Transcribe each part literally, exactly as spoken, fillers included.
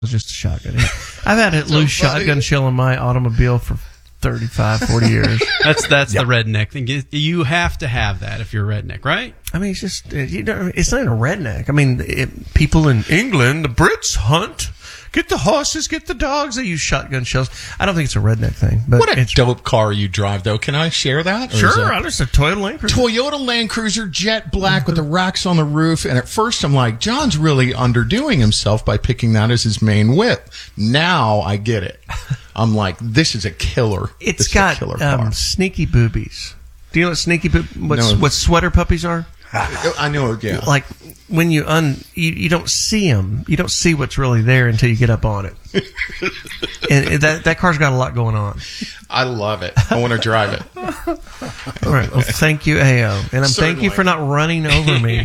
was just a shotgun. I've had a loose so shotgun shell in my automobile for thirty-five, forty years. That's that's yep. the redneck thing. You have to have that if you're a redneck, right? I mean, it's just, you know, it's not a redneck. I mean, it, people in England, the Brits hunt. Get the horses, get the dogs. They use shotgun shells. I don't think it's a redneck thing. But what a it's, dope car you drive, though. Can I share that? Sure. That, just a Toyota Land Cruiser. Toyota Land Cruiser, jet black with the racks on the roof. And at first I'm like, John's really underdoing himself by picking that as his main whip. Now I get it. I'm like, this is a killer. It's this got is a killer um, car. sneaky boobies. Do you know what sneaky bo- what's, no. what sweater puppies are? I know, yeah. Like when you un, you, you don't see them. You don't see what's really there until you get up on it. And that that car's got a lot going on. I love it. I want to drive it. All right. Well, thank you, A O, and I'm Certainly. thank you for not running over me.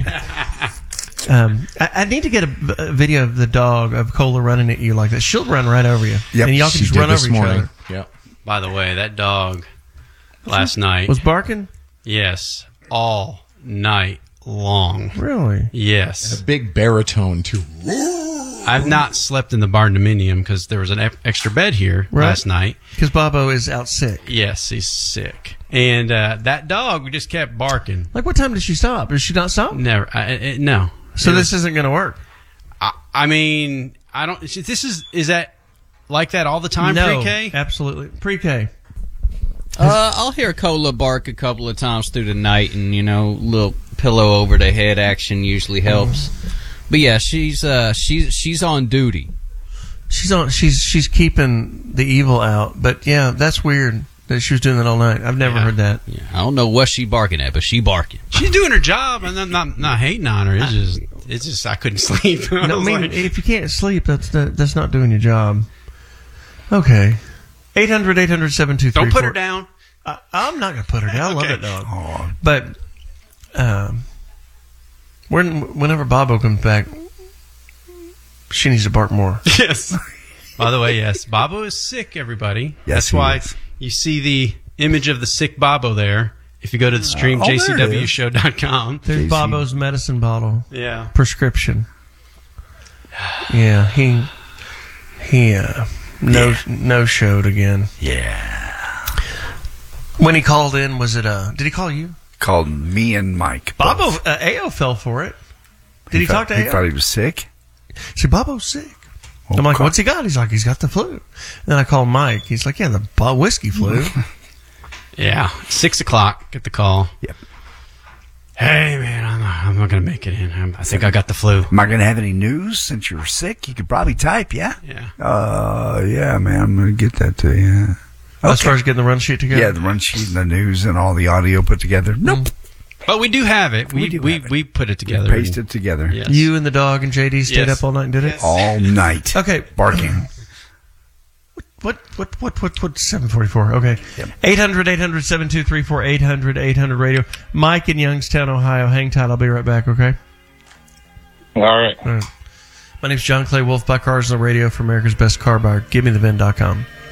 Um, I, I need to get a, a video of the dog of Cola running at you like that. She'll run right over you, yep, and y'all can she just did run this over morning. each other. Yep. By the way, that dog last night was barking. Yes, all night long. Really? Yes. And a big baritone too. I've not slept in the barn dominium because there was an extra bed here right. last night. Because Bobo is out sick. Yes, he's sick, and uh, that dog just kept barking. Like, what time did she stop? Did she not stop? Never. I, I, no. So it this was, isn't going to work. I, I mean, I don't. This is is that like that all the time? No, pre-K? Absolutely, pre-K. Uh, I'll hear Cola bark a couple of times through the night, and you know, little pillow over the head action usually helps. Mm. But yeah, she's uh, she's she's on duty. She's on. She's she's keeping the evil out. But yeah, that's weird that she was doing that all night. I've never yeah. heard that. Yeah, I don't know what she barking at, but she barking. She's doing her job, and I'm not not hating on her. It's just it's just I couldn't sleep. I, no, I mean, like, if you can't sleep, that's that, that's not doing your job. Okay. eight hundred, eight hundred, seven two three four Don't put her down. I, I'm not going to put her down. I okay. love that dog. Oh. But um, when, whenever Bobo comes back, she needs to bark more. Yes. By the way, yes. Bobo is sick, everybody. Yes, That's he why is. you see the image of the sick Bobo there. If you go to the stream, Uh, oh, j c w show dot com. There's J C. Bobo's medicine bottle. Yeah. Prescription. Yeah, he he uh, no Yeah. no showed again. Yeah. When he called in, was it uh? Did he call you? Called me and Mike. Bobo both. uh, A O fell for it. Did he, thought, talk to He A O? thought he was sick. See, Bobo's sick. Oh, I'm like, God. what's he got? He's like, he's got the flu. Then I call Mike. He's like, yeah, the bo- whiskey flu. Yeah. Six o'clock. Get the call. Yep. Hey, man, I'm not, I'm not going to make it in. I'm, I think I got the flu. Am I going to have any news since you're sick? You could probably type, yeah? Yeah. Uh, yeah, man, I'm going to get that to you. As far as getting the run sheet together? Yeah, the run sheet and the news and all the audio put together. Nope. But we do have it. We We do we, have it. we put it together. We pasted it together. Yes. You and the dog and J D stayed Yes. up all night and did it? Yes. All night. Okay. Barking. What, what, what, what, what, seven forty-four. Okay. Yep. eight hundred, eight hundred, seven two three four, eight hundred, eight hundred radio. Mike in Youngstown, Ohio. Hang tight. I'll be right back, okay? All right. All right. My name's John Clay Wolf. Buy cars on the radio for America's Best Car Buyer. Give me the V I N dot com.